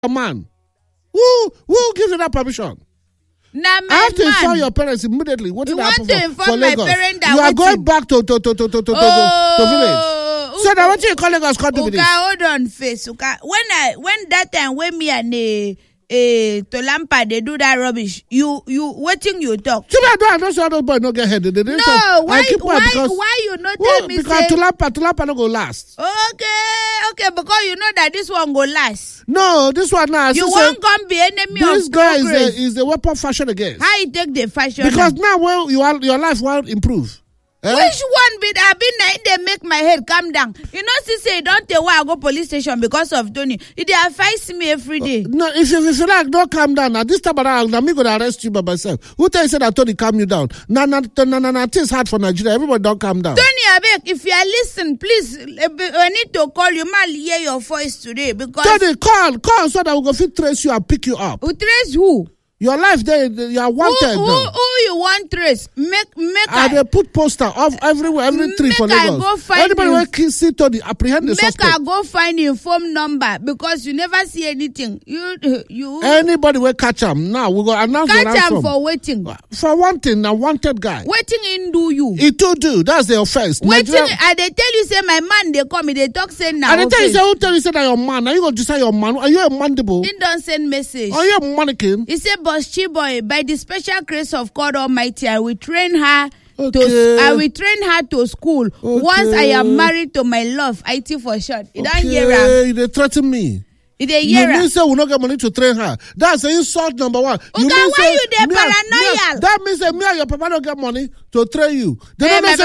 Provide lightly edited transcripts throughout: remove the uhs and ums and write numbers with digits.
a man. Who gives you that permission? I have to inform your parents immediately. What did happen for Lagos? That you are going back to village. So now what you call Lagos? Hold on, face. When that time when me and Tolampa they do that rubbish, you waiting you talk. I don't say those boys not get headed. No, why you not tell me? Because Tolampa no go last. Okay, because you know that this one go last. No, this one now. You won't come be enemy this of guy is a weapon fashion against. How you take the fashion? Because now your life will improve. Which one be they make my head calm down? You know, say don't tell why I go police station because of Tony. They advise me every day. No, if you like, don't calm down. Now this time around, I'm going to arrest you by myself. Who tell you that Tony calm you down? No, it's hard for Nigeria. Everybody don't calm down. Tony, Abek, if you are listening, please, I need to call you. Man, hear your voice today because Tony, call so that we go fit trace you and pick you up. Who trace who? Your life there, you are wanted. Who you want trace? Make and they put poster of everywhere, every tree for Lagos. Anybody will see to apprehend the suspect. Make I go find your phone number because you never see anything. You. Anybody will catch him now. We go announce the ransom. Catch him for waiting. For one thing, a wanted guy. Waiting in do you? It to do. That's the offense. Waiting. And they tell you say my man they call me. They talk say now. And they tell you say who tell you say that your man. Are you going to say your man? Are you a mandible? He don't send message. Are you a mannequin? He said, "Boss Chiboy, by the special grace of God Almighty, I will train her." Okay. I will train her to school. Okay. Once I am married to my love, IT for short. You don't hear her. They threaten me. You mean say we not get money to train her? That's the insult number one. Okay, why you dey paranoid? That means that me and your papa don't get money to train you. They don't know say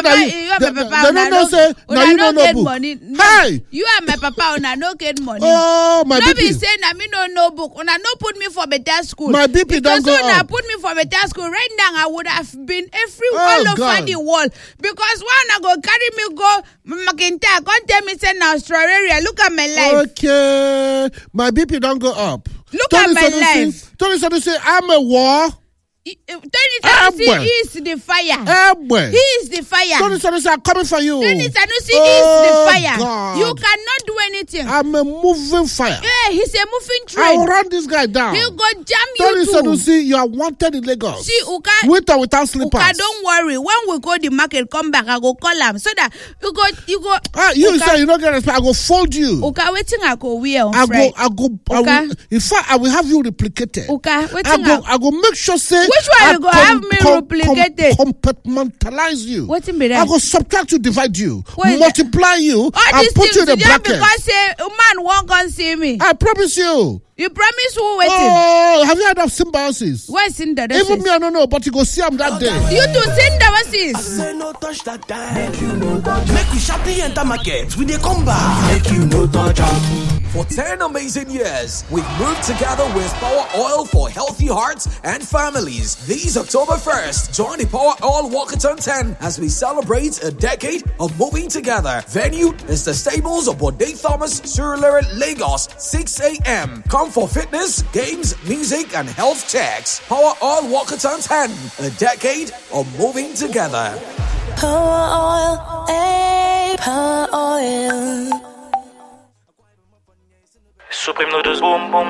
that you don't know book. Hey! You and my papa una no get money. Oh, my BP. No be say na me no book. Una no put me for better school. My BP don't go up. Because una put me for better school, right now I would have been all over the world. Because one go carry me go McIntyre, can't tell me say na Australia. Look at my life. Okay. My BP don't go up. Look at my life. Tony say I'm a war. Tony Sanusi is the fire. He is the fire. Tony Sanusi, I'm coming for you. Tony Sanusi is the fire. God. You cannot do anything. I'm a moving fire. Yeah, he's a moving train. I will run this guy down. He'll go jam Tony you too. Sanusi, you are wanted in Lagos. See, Uka, with or without slippers. Uka, don't worry. When we go the market, come back, I go call him so that you go. You Uka, say you don't get respect. I go fold you. Uka, waiting, I go wear. I go. In fact, I will have you replicated. Uka, waiting. I go make sure say. Which one you go have me replicated? Compartmentalize you. What in be that? I go subtract you, divide you, multiply you, and put you in the bracket. Because say man won't come see me. I promise you. You promise who waiting? Oh, have you heard of symbiosis? What is symbiosis? Even me, I don't know, but you go see him that day. You do symbiosis. I say no touch that time. Make you no touch. Make we sharply enter market. We dey come back. Make you no touch. For 10 amazing years, we've moved together with Power Oil for healthy hearts and families. This October 1st, join the Power Oil Walkathon 10 as we celebrate a decade of moving together. Venue is the stables of Bode Thomas, Surulere, Lagos, 6 a.m. Come for fitness, games, music, and health checks. Power Oil Walkathon 10, a decade of moving together. Power Oil, Power Oil. Supreme noodles boom boom.